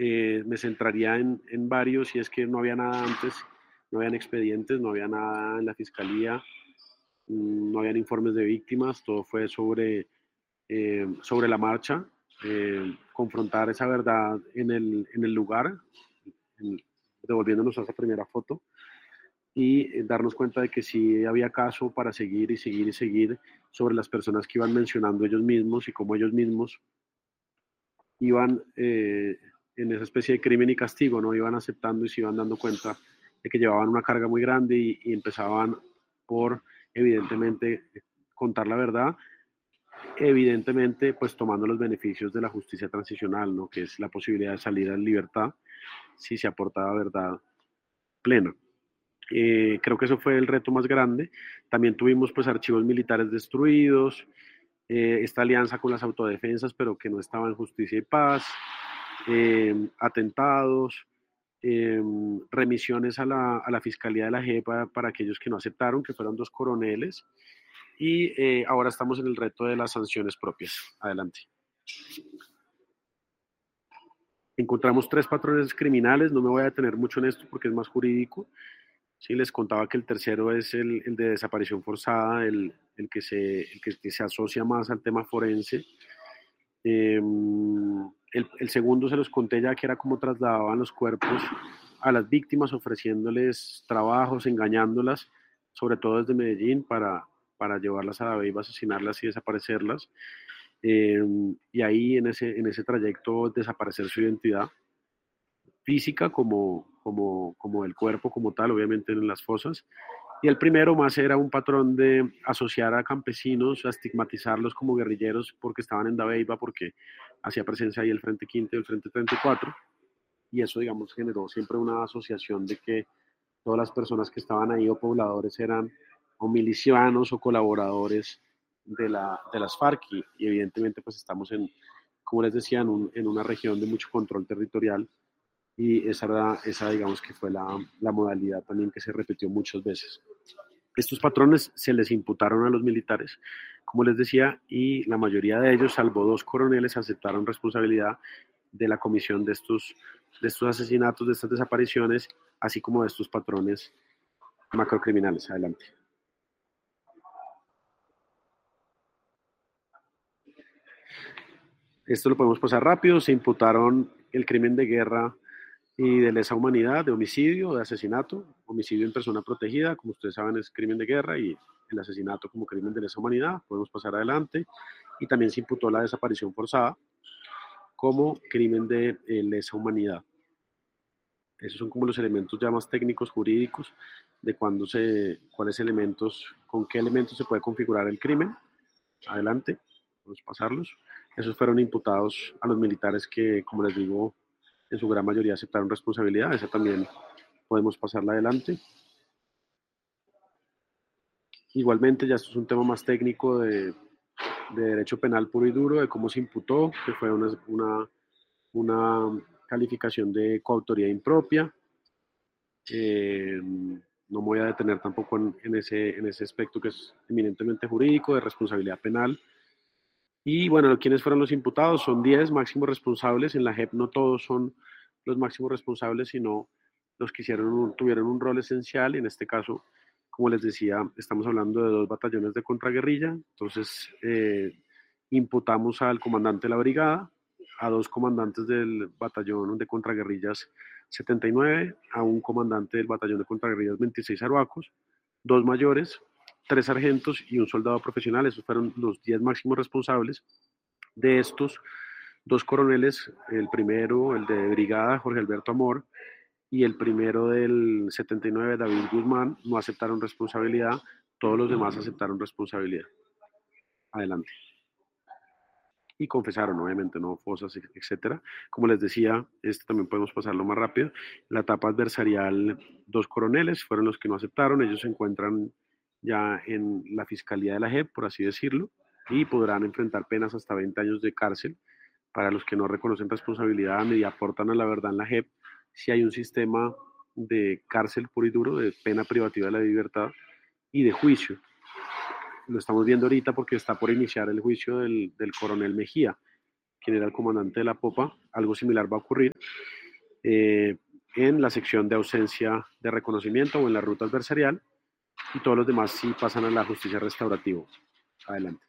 me centraría en varios, y es que no había nada antes, no habían expedientes, no había nada en la fiscalía, no habían informes de víctimas, todo fue sobre la marcha, confrontar esa verdad en el lugar, en, devolviéndonos a esa primera foto, y darnos cuenta de que sí había caso para seguir y seguir y seguir sobre las personas que iban mencionando ellos mismos y cómo ellos mismos iban en esa especie de crimen y castigo, ¿no? Iban aceptando y se iban dando cuenta de que llevaban una carga muy grande y empezaban por, evidentemente, contar la verdad, evidentemente, pues tomando los beneficios de la justicia transicional, ¿no? Que es la posibilidad de salir en libertad si se aportaba verdad plena. Creo que eso fue el reto más grande. También tuvimos pues archivos militares destruidos, esta alianza con las autodefensas, pero que no estaba en justicia y paz, atentados, remisiones a la Fiscalía de la JEP para aquellos que no aceptaron, que fueron 2 coroneles, y ahora estamos en el reto de las sanciones propias. Adelante. Encontramos 3 patrones criminales, no me voy a detener mucho en esto porque es más jurídico. Sí, les contaba que el tercero es el de desaparición forzada, que se asocia más al tema forense. El segundo se los conté ya, que era como trasladaban los cuerpos a las víctimas, ofreciéndoles trabajos, engañándolas, sobre todo desde Medellín, para llevarlas a Dabeiba, asesinarlas y desaparecerlas. Y ahí en ese trayecto desaparecer su identidad física como el cuerpo como tal, obviamente en las fosas. Y el primero más era un patrón de asociar a campesinos, a estigmatizarlos como guerrilleros porque estaban en Dabeiba, porque hacía presencia ahí el Frente Quinto y el Frente 34. Y eso, digamos, generó siempre una asociación de que todas las personas que estaban ahí o pobladores eran o milicianos o colaboradores de las FARC. Y evidentemente pues estamos como les decía, en una región de mucho control territorial, y esa digamos que fue la modalidad también que se repitió muchas veces. Estos patrones se les imputaron a los militares, como les decía, y la mayoría de ellos, salvo 2 coroneles, aceptaron responsabilidad de la comisión de estos asesinatos, de estas desapariciones, así como de estos patrones macrocriminales. Adelante. Esto lo podemos pasar rápido. Se imputaron el crimen de guerra y de lesa humanidad, de homicidio, de asesinato. Homicidio en persona protegida, como ustedes saben, es crimen de guerra, y el asesinato como crimen de lesa humanidad. Podemos pasar adelante. Y también se imputó la desaparición forzada como crimen de lesa humanidad. Esos son como los elementos ya más técnicos, jurídicos, de cuáles elementos, con qué elementos se puede configurar el crimen. Adelante, vamos a pasarlos. Esos fueron imputados a los militares que, como les digo, en su gran mayoría aceptaron responsabilidad. Esa también podemos pasarla adelante. Igualmente, ya esto es un tema más técnico de derecho penal puro y duro, de cómo se imputó, que fue una calificación de coautoría impropia. No me voy a detener tampoco en ese aspecto que es eminentemente jurídico, de responsabilidad penal. Y bueno, ¿quiénes fueron los imputados? Son 10 máximos responsables. En la JEP no todos son los máximos responsables, sino los que tuvieron un rol esencial. En este caso, como les decía, estamos hablando de 2 batallones de contraguerrilla. Entonces, imputamos al comandante de la brigada, a 2 comandantes del batallón de contraguerrillas 79, a un comandante del batallón de contraguerrillas 26 Arhuacos, 2 mayores, 3 sargentos y un soldado profesional. Esos fueron los 10 máximos responsables. De estos, 2 coroneles, el primero, el de brigada, Jorge Alberto Amor, y el primero del 79, David Guzmán, no aceptaron responsabilidad. Todos los demás aceptaron responsabilidad. Adelante. Y confesaron, obviamente, no fosas, etcétera. Como les decía, también podemos pasarlo más rápido. La etapa adversarial, 2 coroneles fueron los que no aceptaron. Ellos se encuentran ya en la Fiscalía de la JEP, por así decirlo, y podrán enfrentar penas hasta 20 años de cárcel. Para los que no reconocen responsabilidad ni aportan a la verdad en la JEP, si hay un sistema de cárcel puro y duro, de pena privativa de la libertad y de juicio. Lo estamos viendo ahorita porque está por iniciar el juicio del coronel Mejía, quien era el comandante de la popa. Algo similar va a ocurrir. en la sección de ausencia de reconocimiento o en la ruta adversarial, y todos los demás sí pasan a la justicia restaurativa. Adelante.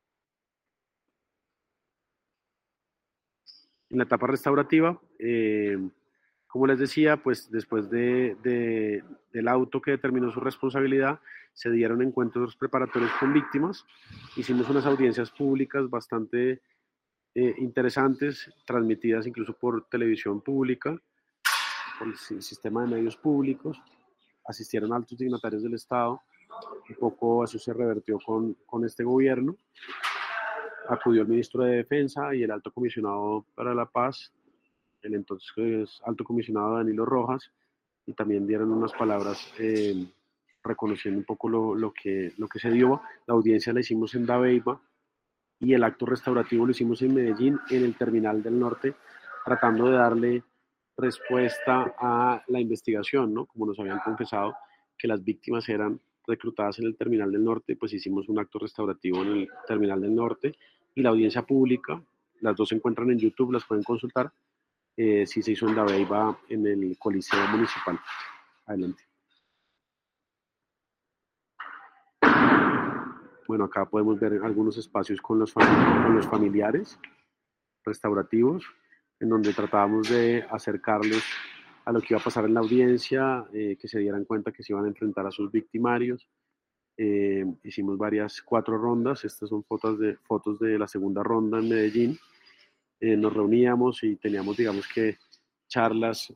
En la etapa restaurativa, como les decía, pues después del auto que determinó su responsabilidad, se dieron encuentros preparatorios con víctimas, hicimos unas audiencias públicas bastante interesantes, transmitidas incluso por televisión pública, por el sistema de medios públicos, asistieron altos dignatarios del Estado, un poco eso se revertió con este gobierno, acudió el ministro de Defensa y el alto comisionado para la paz, el entonces alto comisionado Danilo Rojas, y también dieron unas palabras reconociendo un poco lo que se dio. La audiencia la hicimos en Dabeiba y el acto restaurativo lo hicimos en Medellín, en el Terminal del Norte, tratando de darle respuesta a la investigación, ¿no? Como nos habían confesado que las víctimas eran reclutadas en el Terminal del Norte, pues hicimos un acto restaurativo en el Terminal del Norte y la audiencia pública, las dos se encuentran en YouTube, las pueden consultar, sí se hizo en Dabeiba, en el Coliseo Municipal. Adelante. Bueno, acá podemos ver algunos espacios con los familiares restaurativos, en donde tratábamos de acercarles a lo que iba a pasar en la audiencia, que se dieran cuenta que se iban a enfrentar a sus victimarios. Hicimos 4 rondas, estas son fotos de la segunda ronda en Medellín. Nos reuníamos y teníamos, digamos que, charlas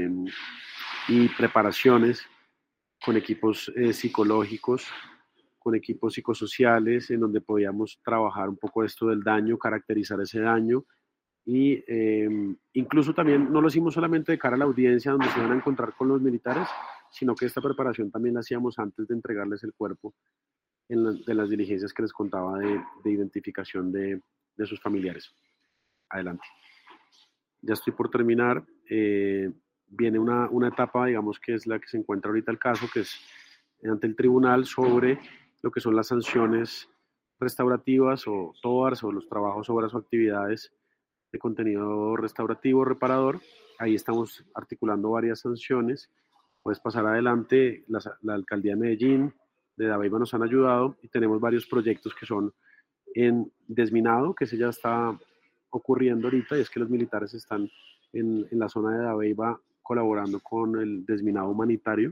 y preparaciones con equipos psicológicos, con equipos psicosociales, en donde podíamos trabajar un poco esto del daño, caracterizar ese daño, y incluso también no lo hicimos solamente de cara a la audiencia donde se iban a encontrar con los militares, sino que esta preparación también la hacíamos antes de entregarles el cuerpo de las diligencias que les contaba de identificación de sus familiares. Adelante. Ya estoy por terminar. Viene una etapa, digamos, que es la que se encuentra ahorita el caso, que es ante el tribunal sobre lo que son las sanciones restaurativas o TOARS o los trabajos, obras o actividades de contenido restaurativo, reparador. Ahí estamos articulando varias sanciones. Puedes pasar adelante. La alcaldía de Medellín, de Dabeiba nos han ayudado y tenemos varios proyectos que son en desminado, que se ya está ocurriendo ahorita, y es que los militares están en la zona de Dabeiba colaborando con el desminado humanitario.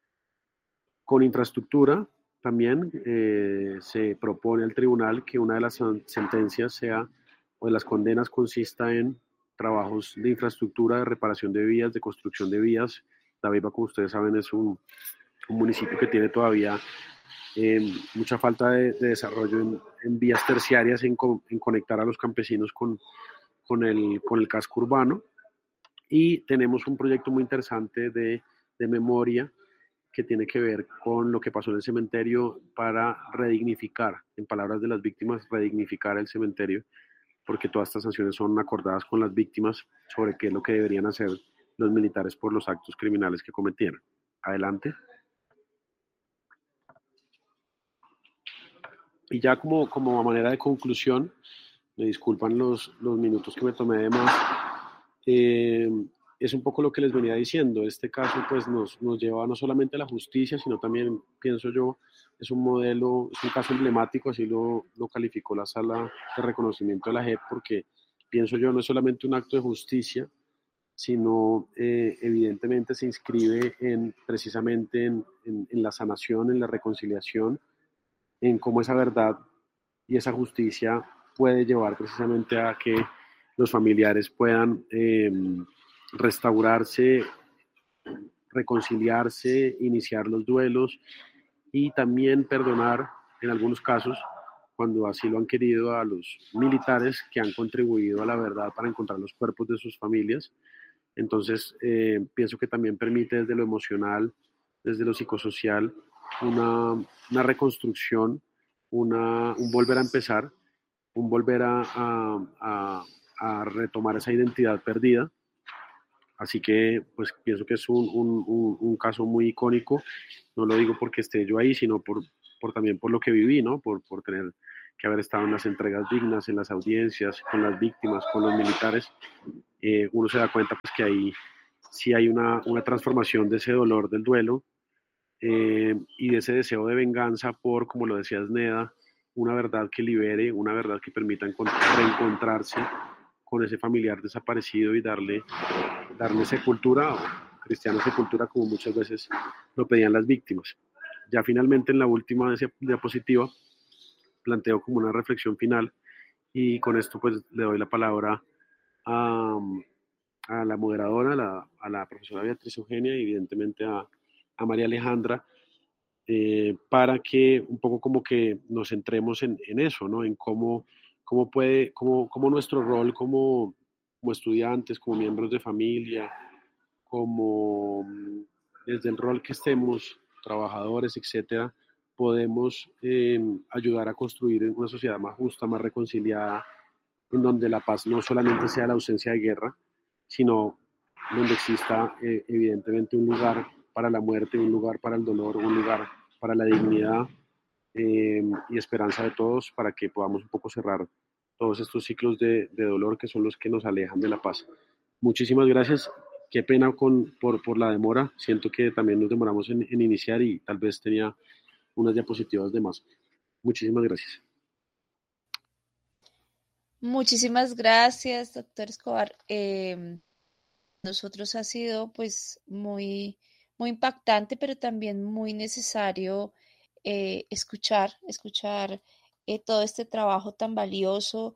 Con infraestructura también se propone al tribunal que una de las sentencias sea, o de las condenas consista en trabajos de infraestructura, de reparación de vías, de construcción de vías. Dabeiba, como ustedes saben, es un municipio que tiene todavía mucha falta de desarrollo en vías terciarias, en conectar a los campesinos con el casco urbano. Y tenemos un proyecto muy interesante de memoria que tiene que ver con lo que pasó en el cementerio para redignificar, en palabras de las víctimas, redignificar el cementerio, porque todas estas sanciones son acordadas con las víctimas sobre qué es lo que deberían hacer los militares por los actos criminales que cometieron. Adelante. Y ya como a manera de conclusión, me disculpan los minutos que me tomé de más, es un poco lo que les venía diciendo. Este caso pues nos lleva no solamente a la justicia, sino también, pienso yo, es un modelo, es un caso emblemático, así lo calificó la sala de reconocimiento de la JEP, porque pienso yo no es solamente un acto de justicia, sino evidentemente se inscribe precisamente en la sanación, en la reconciliación, en cómo esa verdad y esa justicia puede llevar precisamente a que los familiares puedan restaurarse, reconciliarse, iniciar los duelos y también perdonar en algunos casos, cuando así lo han querido, a los militares que han contribuido a la verdad para encontrar los cuerpos de sus familias. Entonces, pienso que también permite desde lo emocional, desde lo psicosocial, una reconstrucción, un volver a empezar, un volver a retomar esa identidad perdida. Así que, pues, pienso que es un caso muy icónico. No lo digo porque esté yo ahí, sino también por lo que viví, ¿no? Por tener que haber estado en las entregas dignas, en las audiencias, con las víctimas, con los militares. Uno se da cuenta pues, que ahí sí hay una transformación de ese dolor del duelo y de ese deseo de venganza por, como lo decías, Neda, una verdad que libere, una verdad que permita reencontrarse con ese familiar desaparecido y darle sepultura, o cristiana sepultura, como muchas veces lo pedían las víctimas. Ya finalmente en la última diapositiva planteo como una reflexión final y con esto pues le doy la palabra a, a la moderadora, a la profesora Beatriz Eugenia y evidentemente a María Alejandra, para que un poco como que nos centremos en eso, ¿no? En cómo nuestro rol como estudiantes, como miembros de familia, como desde el rol que estemos, trabajadores, etcétera, podemos ayudar a construir una sociedad más justa, más reconciliada, en donde la paz no solamente sea la ausencia de guerra, sino donde exista evidentemente un lugar para la muerte, un lugar para el dolor, un lugar para la dignidad y esperanza de todos para que podamos un poco cerrar todos estos ciclos de dolor que son los que nos alejan de la paz. Muchísimas gracias. Qué pena por la demora. Siento que también nos demoramos en iniciar y tal vez tenía unas diapositivas de más. Muchísimas gracias. Muchísimas gracias, doctor Escobar. Nosotros ha sido pues muy impactante, pero también muy necesario escuchar todo este trabajo tan valioso,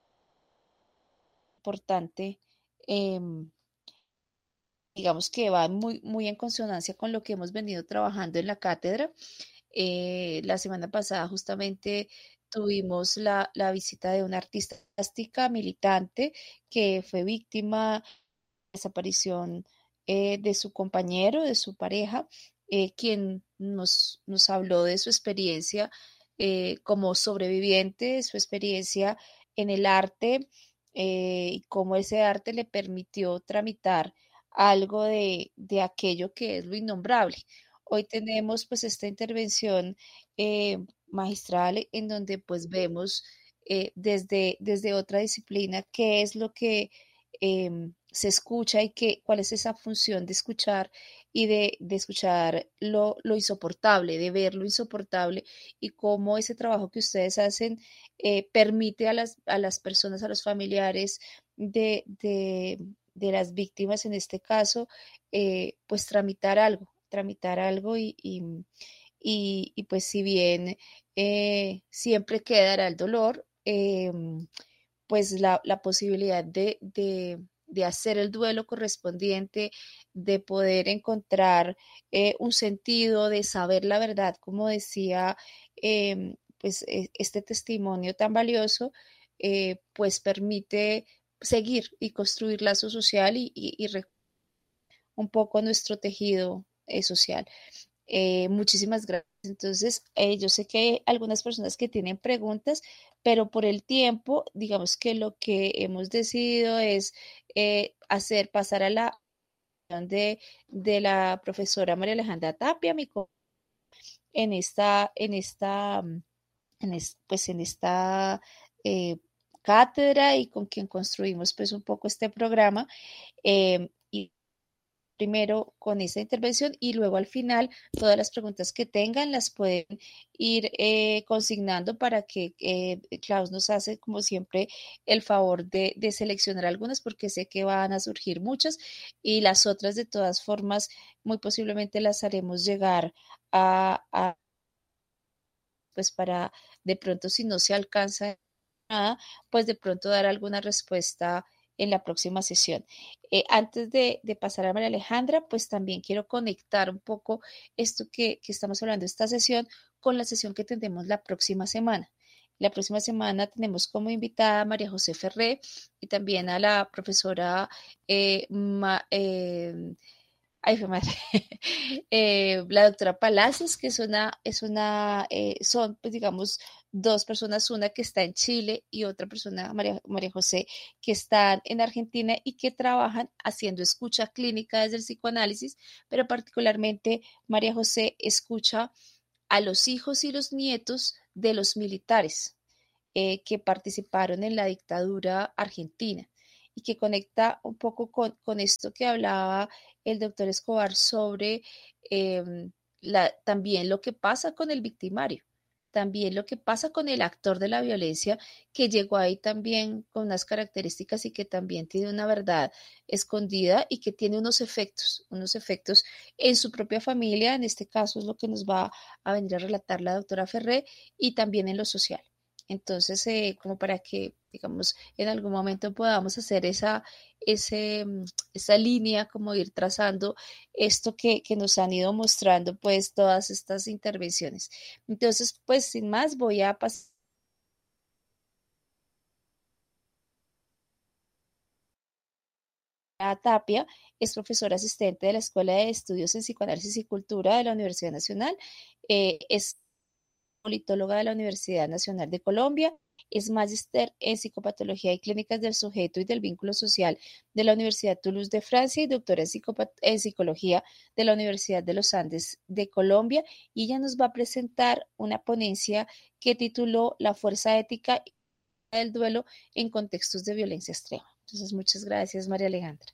importante, em, digamos que va muy en consonancia con lo que hemos venido trabajando en la cátedra. La semana pasada justamente tuvimos la visita de una artista plástica militante que fue víctima desaparición de su compañero, de su pareja, quien nos habló de su experiencia como sobreviviente, su experiencia en el arte y cómo ese arte le permitió tramitar algo de aquello que es lo innombrable. Hoy tenemos pues esta intervención magistral en donde pues vemos desde otra disciplina qué es lo que se escucha y cuál es esa función de escuchar y de escuchar lo insoportable, de ver lo insoportable y cómo ese trabajo que ustedes hacen permite a las personas, a los familiares de las víctimas en este caso, pues tramitar algo y pues si bien siempre quedará el dolor, pues la posibilidad de hacer el duelo correspondiente, de poder encontrar un sentido, de saber la verdad, como decía, pues este testimonio tan valioso, pues permite seguir y construir lazo social y un poco nuestro tejido social. Muchísimas gracias. Entonces, yo sé que hay algunas personas que tienen preguntas, pero por el tiempo, digamos que lo que hemos decidido es pasar a la de la profesora María Alejandra Tapia, en pues en esta cátedra y con quien construimos pues un poco este programa. Y primero con esa intervención y luego al final todas las preguntas que tengan las pueden ir consignando para que Klaus nos hace como siempre el favor de seleccionar algunas porque sé que van a surgir muchas y las otras de todas formas muy posiblemente las haremos llegar a pues para de pronto si no se alcanza nada, pues de pronto dar alguna respuesta en la próxima sesión. Antes de pasar a María Alejandra, pues también quiero conectar un poco esto que estamos hablando, esta sesión, con la sesión que tendremos la próxima semana. La próxima semana tenemos como invitada a María José Ferré y también a la profesora ay, fue madre. La doctora Palacios, que son, pues digamos, dos personas, una que está en Chile y otra persona, María José, que están en Argentina y que trabajan haciendo escucha clínica desde el psicoanálisis, pero particularmente María José escucha a los hijos y los nietos de los militares que participaron en la dictadura argentina y que conecta un poco con esto que hablaba el doctor Escobar sobre también lo que pasa con el victimario, también lo que pasa con el actor de la violencia que llegó ahí también con unas características y que también tiene una verdad escondida y que tiene unos efectos en su propia familia, en este caso es lo que nos va a venir a relatar la doctora Ferré, y también en lo social. Entonces, como para que, digamos, en algún momento podamos hacer esa línea, como ir trazando esto que nos han ido mostrando, pues, todas estas intervenciones. Entonces, pues, sin más, voy a pasar a Tapia. Es profesora asistente de la Escuela de Estudios en Psicoanálisis y Cultura de la Universidad Nacional. Es politóloga de la Universidad Nacional de Colombia, es magíster en psicopatología y clínicas del sujeto y del vínculo social de la Universidad Toulouse de Francia y doctora en psicología de la Universidad de los Andes de Colombia. Y ella nos va a presentar una ponencia que tituló La fuerza ética del duelo en contextos de violencia extrema. Entonces, muchas gracias, María Alejandra.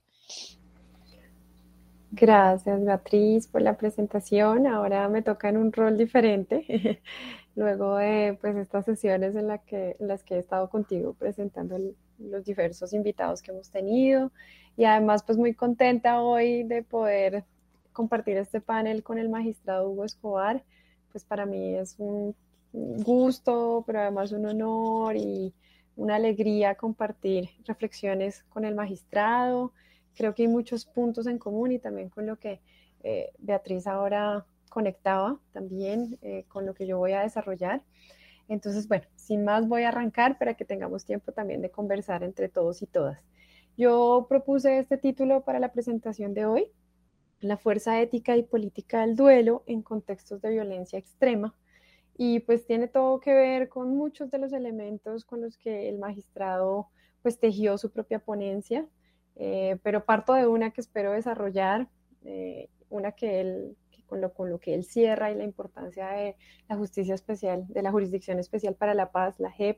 Gracias, Beatriz, por la presentación. Ahora me toca en un rol diferente, luego de pues, estas sesiones en las que he estado contigo presentando los diversos invitados que hemos tenido, y además pues muy contenta hoy de poder compartir este panel con el magistrado Hugo Escobar. Pues para mí es un gusto, pero además un honor y una alegría compartir reflexiones con el magistrado. Creo que hay muchos puntos en común y también con lo que Beatriz ahora conectaba también con lo que yo voy a desarrollar. Entonces, bueno, sin más voy a arrancar para que tengamos tiempo también de conversar entre todos y todas. Yo propuse este título para la presentación de hoy: La fuerza ética y política del duelo en contextos de violencia extrema. Y pues tiene todo que ver con muchos de los elementos con los que el magistrado pues tejió su propia ponencia. Pero parto de una que espero desarrollar, una que él, con lo que él cierra, y la importancia de la justicia especial, de la Jurisdicción Especial para la Paz, la JEP.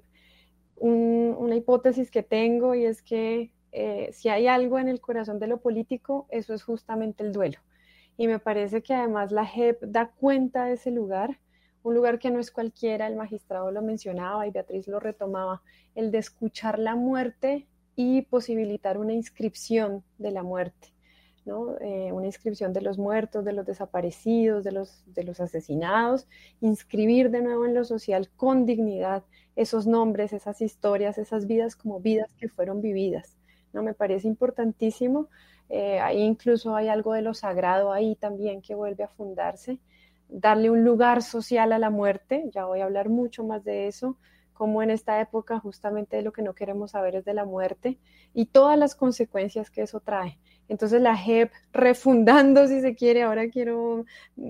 Una hipótesis que tengo, y es que si hay algo en el corazón de lo político, eso es justamente el duelo. Y me parece que además la JEP da cuenta de ese lugar, un lugar que no es cualquiera. El magistrado lo mencionaba y Beatriz lo retomaba: el de escuchar la muerte y posibilitar una inscripción de la muerte, ¿no? Una inscripción de los muertos, de los desaparecidos, de los asesinados, inscribir de nuevo en lo social con dignidad esos nombres, esas historias, esas vidas como vidas que fueron vividas, ¿no? Me parece importantísimo. Ahí incluso hay algo de lo sagrado ahí también que vuelve a fundarse, darle un lugar social a la muerte. Ya voy a hablar mucho más de eso, como en esta época justamente lo que no queremos saber es de la muerte y todas las consecuencias que eso trae. Entonces la JEP refundando, si se quiere, ahora quiero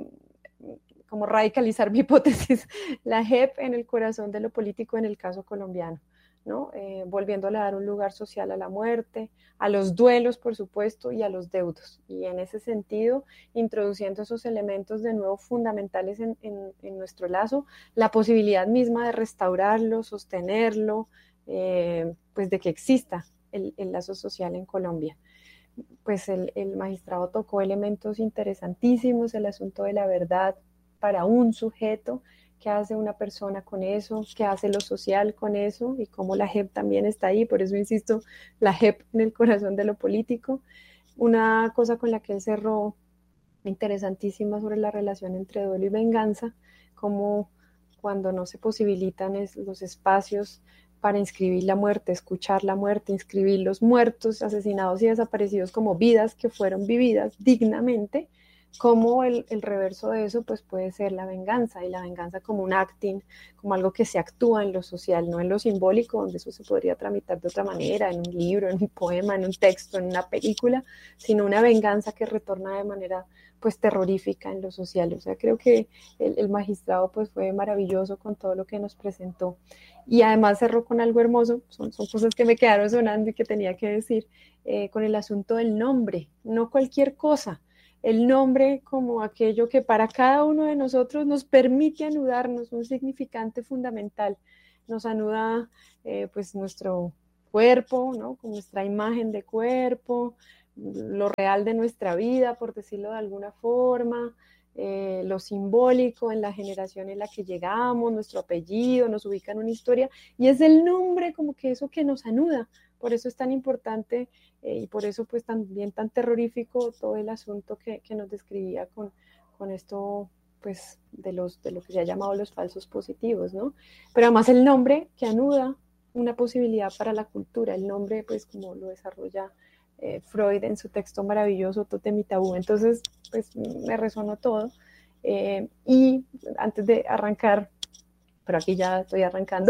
como radicalizar mi hipótesis, la JEP en el corazón de lo político en el caso colombiano, ¿no? Volviéndole a dar un lugar social a la muerte, a los duelos, por supuesto, y a los deudos. Y en ese sentido, introduciendo esos elementos de nuevo fundamentales en nuestro lazo, la posibilidad misma de restaurarlo, sostenerlo, pues de que exista el lazo social en Colombia. Pues el magistrado tocó elementos interesantísimos: el asunto de la verdad para un sujeto, qué hace una persona con eso, qué hace lo social con eso, y cómo la JEP también está ahí. Por eso insisto, la JEP en el corazón de lo político. Una cosa con la que él cerró interesantísima sobre la relación entre duelo y venganza, como cuando no se posibilitan los espacios para inscribir la muerte, escuchar la muerte, inscribir los muertos, asesinados y desaparecidos como vidas que fueron vividas dignamente, como el reverso de eso pues puede ser la venganza, y la venganza como un acting, como algo que se actúa en lo social, no en lo simbólico, donde eso se podría tramitar de otra manera, en un libro, en un poema, en un texto, en una película, sino una venganza que retorna de manera pues terrorífica en lo social. O sea, creo que el magistrado pues fue maravilloso con todo lo que nos presentó, y además cerró con algo hermoso. Son cosas que me quedaron sonando y que tenía que decir, con el asunto del nombre, no cualquier cosa, el nombre como aquello que para cada uno de nosotros nos permite anudarnos un significante fundamental, nos anuda pues nuestro cuerpo, ¿no? Con nuestra imagen de cuerpo, lo real de nuestra vida, por decirlo de alguna forma, lo simbólico en la generación en la que llegamos, nuestro apellido, nos ubica en una historia, y es el nombre como que eso que nos anuda. Por eso es tan importante y por eso pues también tan terrorífico todo el asunto que nos describía con esto pues de lo que se ha llamado los falsos positivos, ¿no? Pero además el nombre que anuda una posibilidad para la cultura, el nombre pues como lo desarrolla Freud en su texto maravilloso Tótem y Tabú. Entonces pues me resonó todo y antes de arrancar, pero aquí ya estoy arrancando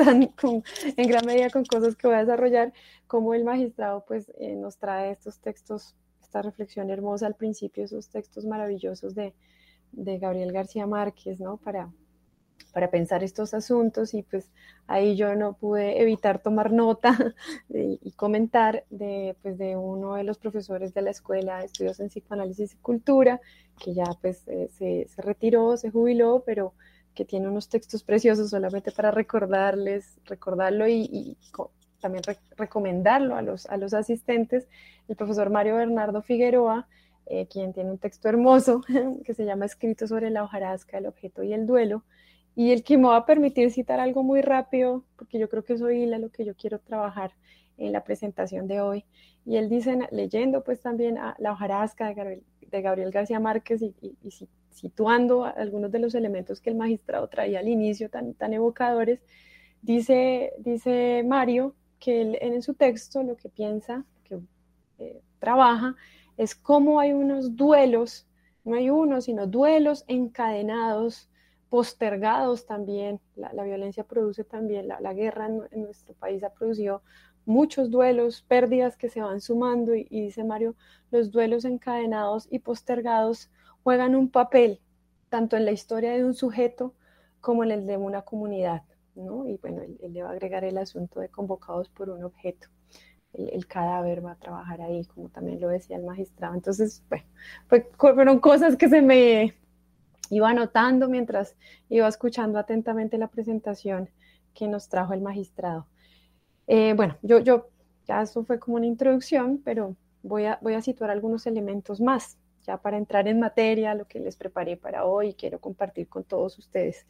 en gran medida con cosas que voy a desarrollar, como el magistrado pues nos trae estos textos, esta reflexión hermosa al principio, esos textos maravillosos de Gabriel García Márquez, ¿no? Para pensar estos asuntos, y pues ahí yo no pude evitar tomar nota y comentar pues, de uno de los profesores de la Escuela de Estudios en Psicoanálisis y Cultura, que ya pues se retiró, se jubiló, pero que tiene unos textos preciosos solamente para recordarlo y también recomendarlo a los asistentes, el profesor Mario Bernardo Figueroa, quien tiene un texto hermoso que se llama Escrito sobre la hojarasca, el objeto y el duelo, y el que me va a permitir citar algo muy rápido, porque yo creo que eso hila lo que yo quiero trabajar en la presentación de hoy. Y él dice, leyendo pues también a la hojarasca de Gabriel García Márquez y situando algunos de los elementos que el magistrado traía al inicio tan evocadores, dice Mario que él, en su texto lo que piensa, que trabaja, es cómo hay unos duelos, no hay uno, sino duelos encadenados, postergados también. La violencia produce también, la guerra en nuestro país ha producido muchos duelos, pérdidas que se van sumando, y dice Mario, los duelos encadenados y postergados juegan un papel tanto en la historia de un sujeto como en el de una comunidad, ¿no? Y bueno, él le va a agregar el asunto de convocados por un objeto. El cadáver va a trabajar ahí, como también lo decía el magistrado. Entonces, bueno, fueron cosas que se me iba anotando mientras iba escuchando atentamente la presentación que nos trajo el magistrado. Bueno, yo ya eso fue como una introducción, pero voy a situar algunos elementos más, ya para entrar en materia, lo que les preparé para hoy y quiero compartir con todos ustedes.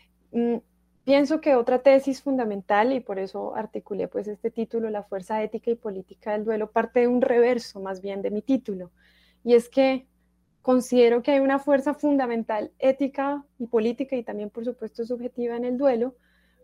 Pienso que otra tesis fundamental, y por eso articulé pues este título, La fuerza ética y política del duelo, parte de un reverso más bien de mi título, y es que considero que hay una fuerza fundamental ética y política y también por supuesto subjetiva en el duelo,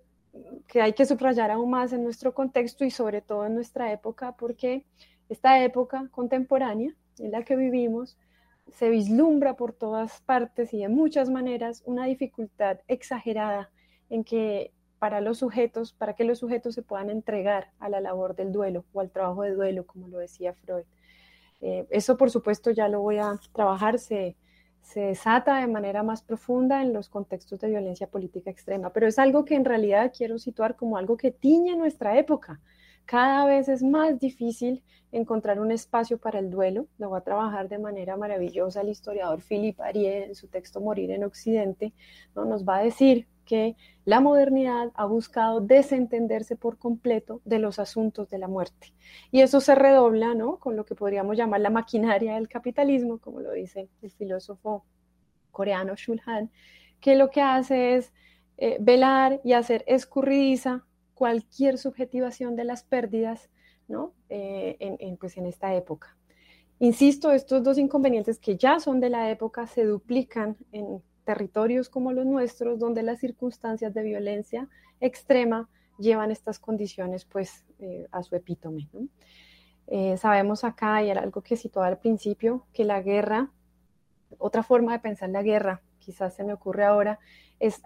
que hay que subrayar aún más en nuestro contexto y sobre todo en nuestra época, porque esta época contemporánea en la que vivimos se vislumbra por todas partes y de muchas maneras una dificultad exagerada en que para que los sujetos se puedan entregar a la labor del duelo o al trabajo de duelo, como lo decía Freud. Eso, por supuesto, ya lo voy a trabajar, se desata de manera más profunda en los contextos de violencia política extrema, pero es algo que en realidad quiero situar como algo que tiñe nuestra época. Cada vez es más difícil encontrar un espacio para el duelo. Lo va a trabajar de manera maravillosa el historiador Philippe Arié en su texto Morir en Occidente, ¿no? Nos va a decir que la modernidad ha buscado desentenderse por completo de los asuntos de la muerte. Y eso se redobla, ¿no?, con lo que podríamos llamar la maquinaria del capitalismo, como lo dice el filósofo coreano Shul Han, que lo que hace es velar y hacer escurridiza cualquier subjetivación de las pérdidas, ¿no?, pues en esta época. Insisto, estos dos inconvenientes que ya son de la época se duplican en territorios como los nuestros, donde las circunstancias de violencia extrema llevan estas condiciones pues a su epítome, ¿no? Sabemos acá, y era algo que situaba al principio, que la guerra, otra forma de pensar la guerra, quizás se me ocurre ahora, es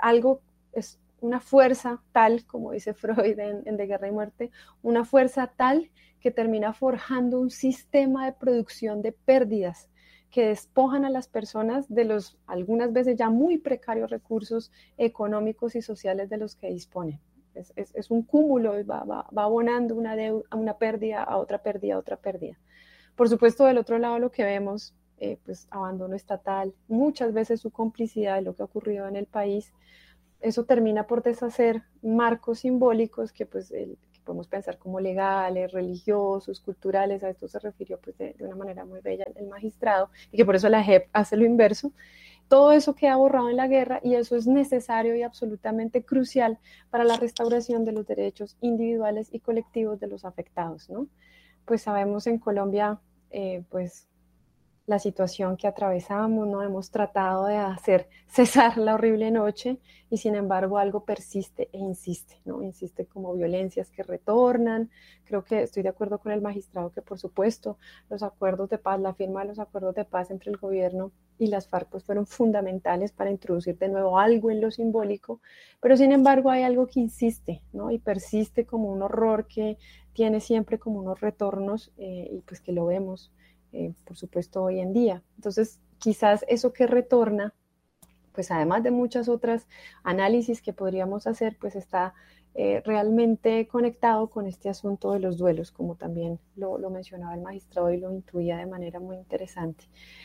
una fuerza tal, como dice Freud en De Guerra y Muerte, una fuerza tal que termina forjando un sistema de producción de pérdidas que despojan a las personas de los, algunas veces ya muy precarios recursos económicos y sociales de los que disponen. Es un cúmulo, va abonando una pérdida a otra pérdida, a otra pérdida. Por supuesto, del otro lado lo que vemos, pues abandono estatal, muchas veces su complicidad de lo que ha ocurrido en el país, eso termina por deshacer marcos simbólicos que pues podemos pensar como legales, religiosos, culturales, a esto se refirió pues de una manera muy bella el magistrado, y que por eso la JEP hace lo inverso. Todo eso queda borrado en la guerra y eso es necesario y absolutamente crucial para la restauración de los derechos individuales y colectivos de los afectados, ¿no? Pues sabemos en Colombia, pues la situación que atravesamos, ¿no? Hemos tratado de hacer cesar la horrible noche y sin embargo algo persiste e insiste, ¿no? Insiste como violencias que retornan. Creo que estoy de acuerdo con el magistrado que por supuesto los acuerdos de paz, la firma de los acuerdos de paz entre el gobierno y las FARC pues fueron fundamentales para introducir de nuevo algo en lo simbólico, pero sin embargo hay algo que insiste, ¿no? Y persiste como un horror que tiene siempre como unos retornos y pues que lo vemos por supuesto hoy en día. Entonces quizás eso que retorna, pues además de muchas otras análisis que podríamos hacer, pues está realmente conectado con este asunto de los duelos, como también lo mencionaba el magistrado y lo intuía de manera muy interesante.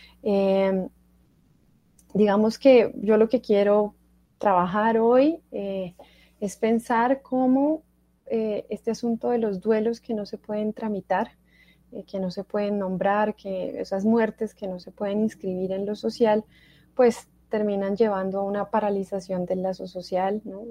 Digamos que yo lo que quiero trabajar hoy es pensar cómo este asunto de los duelos que no se pueden tramitar, que no se pueden nombrar, que esas muertes que no se pueden inscribir en lo social, pues terminan llevando a una paralización del lazo social, ¿no?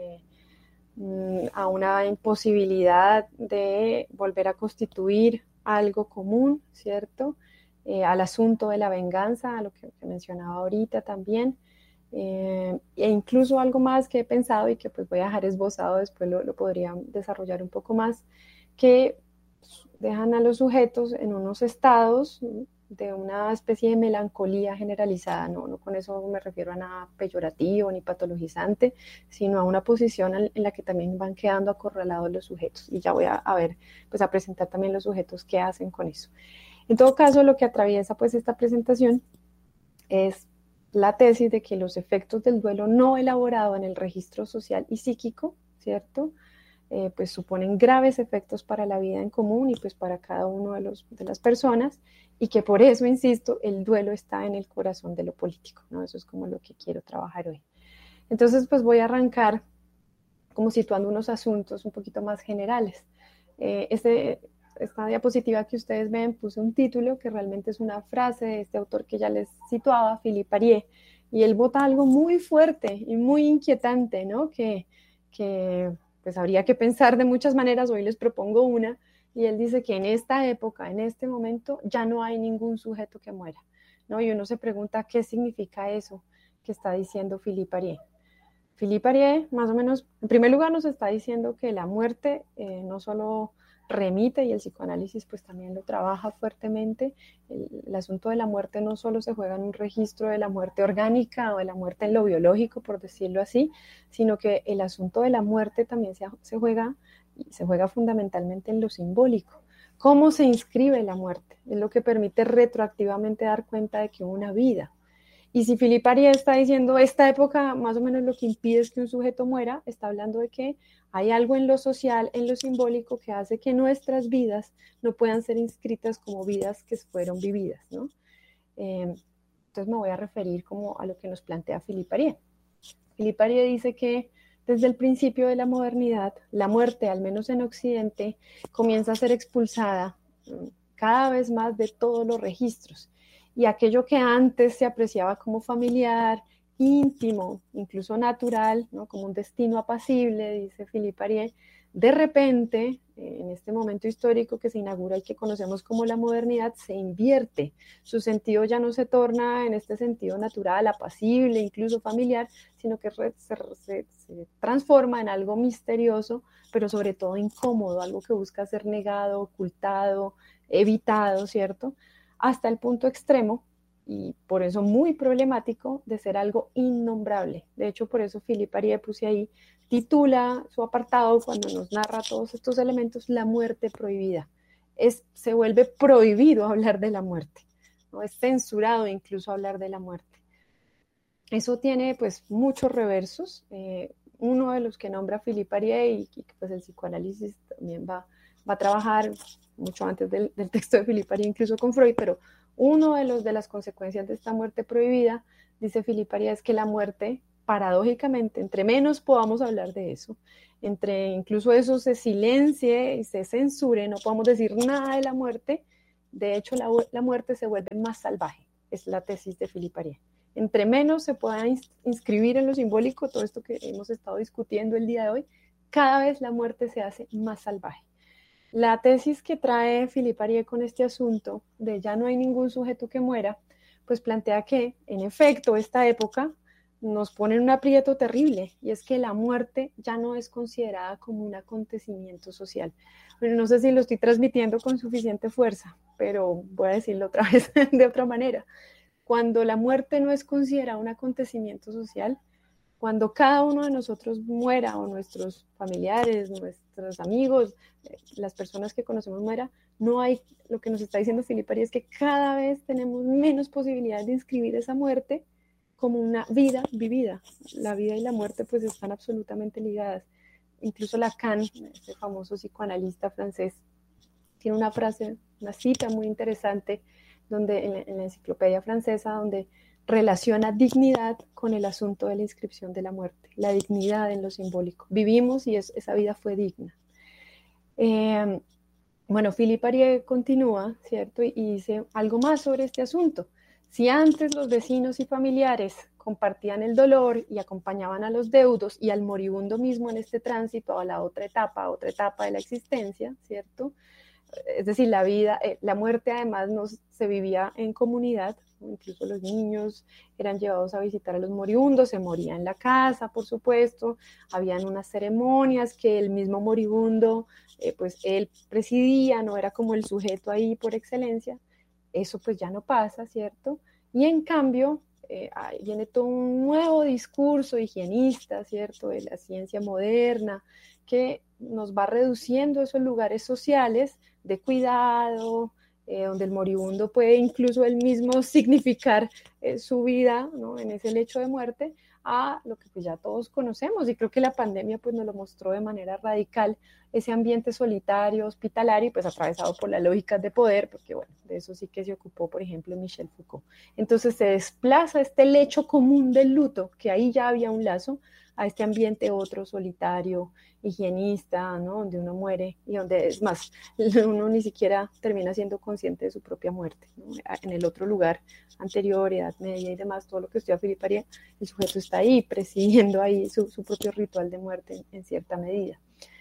A una imposibilidad de volver a constituir algo común, ¿cierto? Al asunto de la venganza, a lo que mencionaba ahorita también, e incluso algo más que he pensado y que pues voy a dejar esbozado, después lo podría desarrollar un poco más, que dejan a los sujetos en unos estados de una especie de melancolía generalizada, no con eso me refiero a nada peyorativo ni patologizante, sino a una posición en la que también van quedando acorralados los sujetos. Y ya voy a ver, pues a presentar también los sujetos qué hacen con eso. En todo caso, lo que atraviesa pues esta presentación es la tesis de que los efectos del duelo no elaborado en el registro social y psíquico, ¿cierto?, pues suponen graves efectos para la vida en común y pues para cada uno de las personas, y que por eso, insisto, el duelo está en el corazón de lo político, ¿no? Eso es como lo que quiero trabajar hoy. Entonces, pues voy a arrancar como situando unos asuntos un poquito más generales. Esta diapositiva que ustedes ven, puse un título que realmente es una frase de este autor que ya les situaba, Philippe Arié, y él vota algo muy fuerte y muy inquietante, ¿no? Que pues habría que pensar de muchas maneras, hoy les propongo una, y él dice que en esta época, en este momento, ya no hay ningún sujeto que muera, ¿no? Y uno se pregunta qué significa eso que está diciendo Philippe Arié. Philippe Arié, más o menos, en primer lugar nos está diciendo que la muerte no solo remite, y el psicoanálisis pues también lo trabaja fuertemente, el asunto de la muerte no solo se juega en un registro de la muerte orgánica o de la muerte en lo biológico, por decirlo así, sino que el asunto de la muerte también se juega fundamentalmente en lo simbólico. ¿Cómo se inscribe la muerte? Es lo que permite retroactivamente dar cuenta de que hubo una vida. Y si Philippe Arié está diciendo esta época más o menos lo que impide es que un sujeto muera, está hablando de que hay algo en lo social, en lo simbólico, que hace que nuestras vidas no puedan ser inscritas como vidas que fueron vividas, ¿no? Entonces me voy a referir como a lo que nos plantea Philippe Arié. Philippe Arié dice que desde el principio de la modernidad, la muerte, al menos en Occidente, comienza a ser expulsada cada vez más de todos los registros. Y aquello que antes se apreciaba como familiar, íntimo, incluso natural, ¿no?, como un destino apacible, dice Philippe Arié, de repente, en este momento histórico que se inaugura y que conocemos como la modernidad, se invierte. Su sentido ya no se torna en este sentido natural, apacible, incluso familiar, sino que se transforma en algo misterioso, pero sobre todo incómodo, algo que busca ser negado, ocultado, evitado, ¿cierto?, hasta el punto extremo, y por eso muy problemático, de ser algo innombrable. De hecho, por eso Philippe Arié, puse ahí, titula su apartado cuando nos narra todos estos elementos, la muerte prohibida. Se vuelve prohibido hablar de la muerte, ¿no? Es censurado incluso hablar de la muerte. Eso tiene pues muchos reversos. Uno de los que nombra Philippe Arié y pues el psicoanálisis también va a trabajar mucho antes del texto de Philippe Arié, incluso con Freud, pero uno de las consecuencias de esta muerte prohibida, dice Philippe Arié, es que la muerte paradójicamente, entre menos podamos hablar de eso, entre incluso eso se silencie y se censure, no podamos decir nada de la muerte, de hecho la muerte se vuelve más salvaje, es la tesis de Philippe Arié. Entre menos se pueda inscribir en lo simbólico, todo esto que hemos estado discutiendo el día de hoy, cada vez la muerte se hace más salvaje. La tesis que trae Philippe Arié con este asunto de ya no hay ningún sujeto que muera, pues plantea que, en efecto, esta época nos pone en un aprieto terrible, y es que la muerte ya no es considerada como un acontecimiento social. Bueno, no sé si lo estoy transmitiendo con suficiente fuerza, pero voy a decirlo otra vez de otra manera. Cuando la muerte no es considerada un acontecimiento social, cuando cada uno de nosotros muera, o nuestros familiares, nuestros amigos, las personas que conocemos muera, no hay, lo que nos está diciendo Philippe Arié es que cada vez tenemos menos posibilidades de inscribir esa muerte como una vida vivida. La vida y la muerte pues están absolutamente ligadas. Incluso Lacan, ese famoso psicoanalista francés, tiene una frase, una cita muy interesante donde, en la enciclopedia francesa, donde relaciona dignidad con el asunto de la inscripción de la muerte, la dignidad en lo simbólico. Vivimos y esa vida fue digna. Bueno, Philippe Arié continúa, ¿cierto? Y dice algo más sobre este asunto. Si antes los vecinos y familiares compartían el dolor y acompañaban a los deudos y al moribundo mismo en este tránsito a la otra etapa de la existencia, ¿cierto? Es decir, la vida, la muerte además se vivía en comunidad, incluso los niños eran llevados a visitar a los moribundos, se moría en la casa, por supuesto, habían unas ceremonias que el mismo moribundo, pues él presidía, no era como el sujeto ahí por excelencia. Eso pues ya no pasa, ¿cierto? Y en cambio, viene todo un nuevo discurso higienista, ¿cierto? De la ciencia moderna, que nos va reduciendo esos lugares sociales de cuidado, donde el moribundo puede incluso él mismo significar su vida, ¿no? En ese lecho de muerte, a lo que pues ya todos conocemos, y creo que la pandemia pues nos lo mostró de manera radical, ese ambiente solitario, hospitalario, y pues atravesado por las lógicas de poder, porque bueno, de eso sí que se ocupó, por ejemplo, Michel Foucault. Entonces se desplaza este lecho común del luto, que ahí ya había un lazo, a este ambiente otro solitario, higienista, ¿no? Donde uno muere y donde, es más, uno ni siquiera termina siendo consciente de su propia muerte, ¿no? En el otro lugar anterior, Edad Media y demás, todo lo que estudia Philippe Arié, el sujeto está ahí, presidiendo ahí su propio ritual de muerte en cierta medida.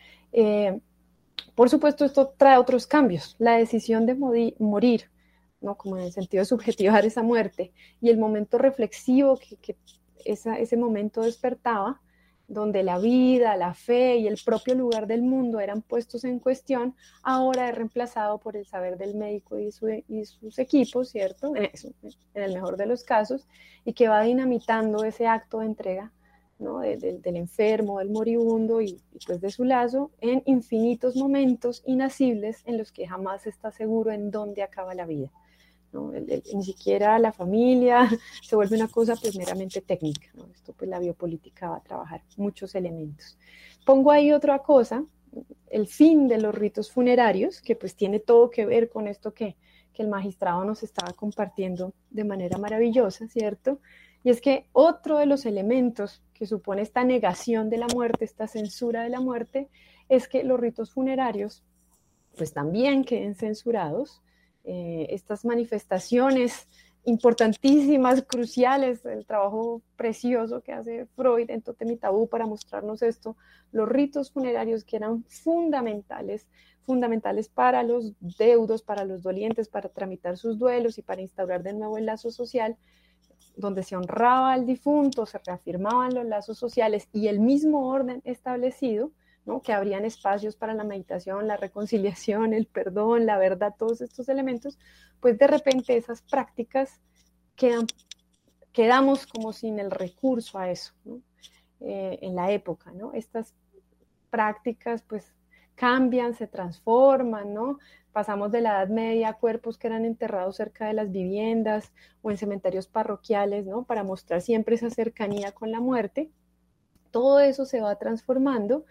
Por supuesto, esto trae otros cambios. La decisión de morir, ¿no? Como en el sentido de subjetivar esa muerte, y el momento reflexivo que ese momento despertaba, donde la vida, la fe y el propio lugar del mundo eran puestos en cuestión, ahora es reemplazado por el saber del médico y sus equipos, ¿cierto? En el mejor de los casos, y que va dinamitando ese acto de entrega, ¿no? Del enfermo, del moribundo y pues de su lazo, en infinitos momentos inacibles en los que jamás está seguro en dónde acaba la vida, ¿no? Ni siquiera la familia se vuelve una cosa pues meramente técnica, ¿no? Esto pues la biopolítica va a trabajar muchos elementos. Pongo ahí otra cosa, el fin de los ritos funerarios, que pues tiene todo que ver con esto que el magistrado nos estaba compartiendo de manera maravillosa, ¿cierto? Y es que otro de los elementos que supone esta negación de la muerte, esta censura de la muerte, es que los ritos funerarios pues también queden censurados. Estas manifestaciones importantísimas, cruciales, el trabajo precioso que hace Freud en Tótem y Tabú para mostrarnos esto, los ritos funerarios que eran fundamentales para los deudos, para los dolientes, para tramitar sus duelos y para instaurar de nuevo el lazo social, donde se honraba al difunto, se reafirmaban los lazos sociales y el mismo orden establecido, ¿no? Que habrían espacios para la meditación, la reconciliación, el perdón, la verdad, todos estos elementos, pues de repente esas prácticas quedamos como sin el recurso a eso, ¿no? En la época, ¿no? Estas prácticas pues cambian, se transforman, ¿no? Pasamos de la Edad Media a cuerpos que eran enterrados cerca de las viviendas o en cementerios parroquiales, ¿no? Para mostrar siempre esa cercanía con la muerte. Todo eso se va transformando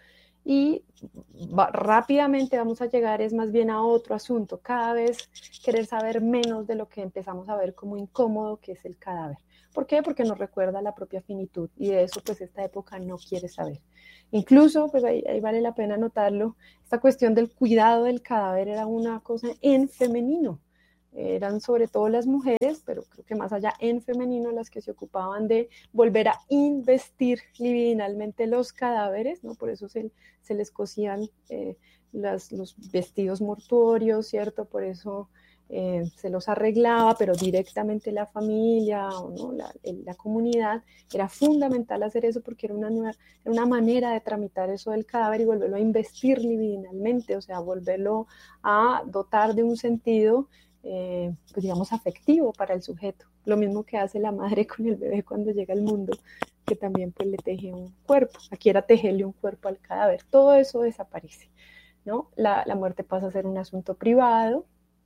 Y rápidamente vamos a llegar es más bien a otro asunto, cada vez querer saber menos de lo que empezamos a ver como incómodo, que es el cadáver. ¿Por qué? Porque nos recuerda la propia finitud, y de eso pues esta época no quiere saber. Incluso, pues ahí vale la pena notarlo, esta cuestión del cuidado del cadáver era una cosa en femenino. Eran sobre todo las mujeres, pero creo que más allá en femenino, las que se ocupaban de volver a investir libidinalmente los cadáveres, ¿no? Por eso se les cosían los vestidos mortuorios, ¿cierto? Por eso se los arreglaba, pero directamente la familia, ¿no? la comunidad. Era fundamental hacer eso porque era una manera de tramitar eso del cadáver y volverlo a investir libidinalmente, o sea, volverlo a dotar de un sentido pues digamos afectivo para el sujeto. Lo mismo que hace la madre con el bebé cuando llega al mundo, que también pues le teje un cuerpo. Aquí era tejerle un cuerpo al cadáver. Todo eso desaparece, ¿no? La muerte pasa a ser un asunto privado.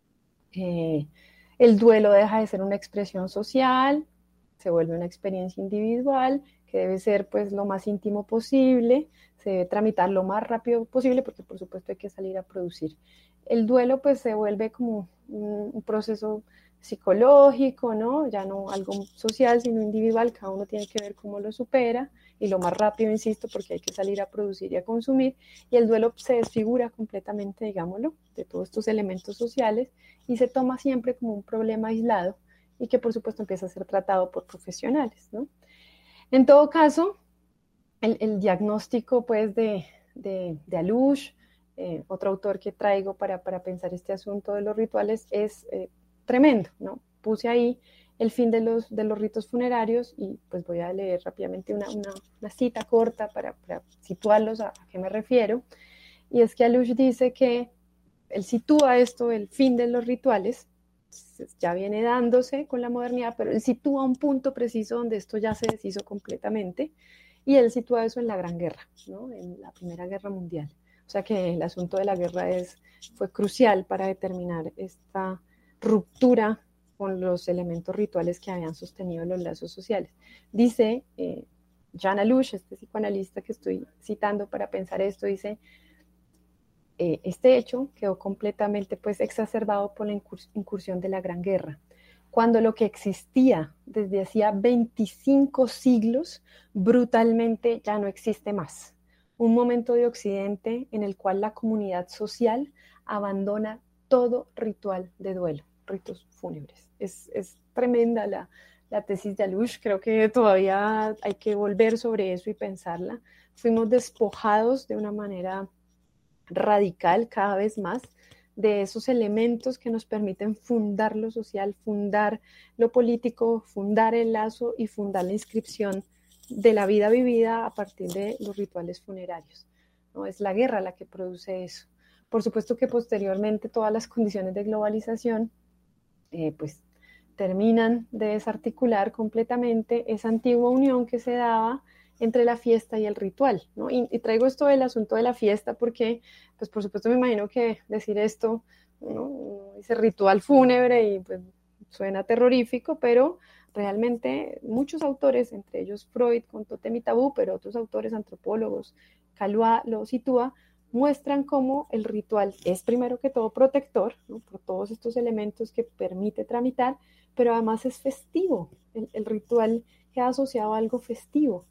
El duelo deja de ser una expresión social, se vuelve una experiencia individual que debe ser pues lo más íntimo posible, se debe tramitar lo más rápido posible porque por supuesto hay que salir a producir. El duelo pues se vuelve como un proceso psicológico, ¿no? Ya no algo social, sino individual, cada uno tiene que ver cómo lo supera, y lo más rápido, insisto, porque hay que salir a producir y a consumir, y el duelo se desfigura completamente, digámoslo, de todos estos elementos sociales, y se toma siempre como un problema aislado, y que por supuesto empieza a ser tratado por profesionales, ¿no? En todo caso, el diagnóstico pues de Alush, otro autor que traigo para pensar este asunto de los rituales, es tremendo, ¿no? Puse ahí el fin de los ritos funerarios y pues voy a leer rápidamente una cita corta para situarlos a qué me refiero. Y es que Alush dice que él sitúa esto, el fin de los rituales, ya viene dándose con la modernidad, pero él sitúa un punto preciso donde esto ya se deshizo completamente, y él sitúa eso en la Gran Guerra, ¿no? En la Primera Guerra Mundial. O sea que el asunto de la guerra fue crucial para determinar esta ruptura con los elementos rituales que habían sostenido los lazos sociales. Dice Jan Alush, este psicoanalista que estoy citando para pensar esto, dice: este hecho quedó completamente pues exacerbado por la incursión de la Gran Guerra, cuando lo que existía desde hacía 25 siglos brutalmente ya no existe más. Un momento de Occidente en el cual la comunidad social abandona todo ritual de duelo, ritos fúnebres. Es tremenda la tesis de Alush, creo que todavía hay que volver sobre eso y pensarla. Fuimos despojados de una manera radical cada vez más de esos elementos que nos permiten fundar lo social, fundar lo político, fundar el lazo y fundar la inscripción de la vida vivida a partir de los rituales funerarios, ¿no? Es la guerra la que produce eso. Por supuesto que posteriormente todas las condiciones de globalización pues terminan de desarticular completamente esa antigua unión que se daba entre la fiesta y el ritual, ¿no? Y traigo esto del asunto de la fiesta porque, pues por supuesto me imagino que decir esto, ¿no? Ese ritual fúnebre y pues suena terrorífico, pero realmente muchos autores, entre ellos Freud con Tótem y Tabú, pero otros autores antropólogos, Calua lo sitúa, muestran cómo el ritual es primero que todo protector, ¿no? Por todos estos elementos que permite tramitar, pero además es festivo. El ritual queda asociado a algo festivo.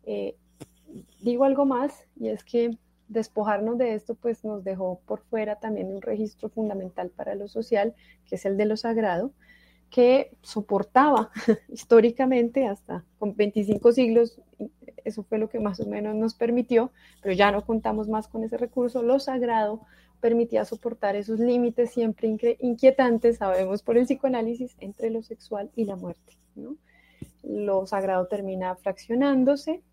Digo algo más, y es que despojarnos de esto pues nos dejó por fuera también un registro fundamental para lo social, que es el de lo sagrado, que soportaba históricamente hasta con 25 siglos, eso fue lo que más o menos nos permitió, pero ya no contamos más con ese recurso. Lo sagrado permitía soportar esos límites siempre inquietantes, sabemos por el psicoanálisis, entre lo sexual y la muerte, ¿no? Lo sagrado termina fraccionándose,